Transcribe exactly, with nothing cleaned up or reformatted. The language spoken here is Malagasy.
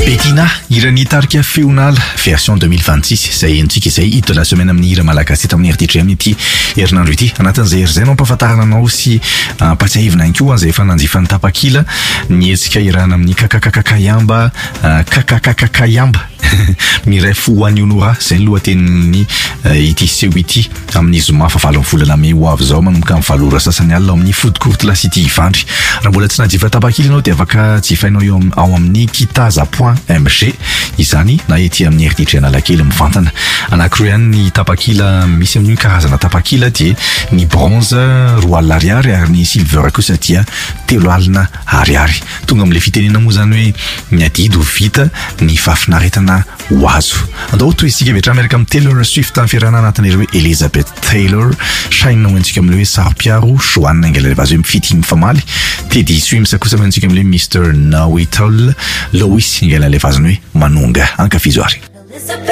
Bettina, irany tarika feonala version deux mille vingt-six izay entsika izay hita la semaine amin'ny hira malagasy eto amin'ny R T G amin'ity herinandro ity. Anatin'izay hery izay no ampahafantarana anao sy ampatsiahivina ihany koa izay efa nanjifa ny tapakila nietsika irana amin'ny kakakakakayamba kakakakakayamba miray fo ho an'ny Honora izay ny lohatenin'ny ity seho ity amin'ny zoma fa valo amby volana May ho avy izao manomboka amin'ny valora sasany alina ao amin'ny food court la city Ivandry. Raha mbola tsy najifa tapakila ianao dia afaka jifainao eo ao amin'ny kitaza point M G izany na ety amin'ny R T G Analakely mivantana. Anankiroa ihany ny tapakila misy amin'ny karazana tapakila dia ny bronze roa alina ariary ary ny silver kosa dia telo alina ariary. Tonga amin'ilay fitenena moa zany hoe ny adidy ho vita ny fafinaretana ho azo. Andao toisika vetra miaraka amin'ny Taylor Swift amin'ny fiarahana anatin'ireo hoe Elizabeth Taylor, Shine hoentsika amin'ilay hoe Sarpiaro, Joanna angela vazo hoe mifity mifamaly, Teddy Swims kosa hoentsika amin'ilay Mister Know It All, Lois angela le vazony hoe manonga ankafizoary.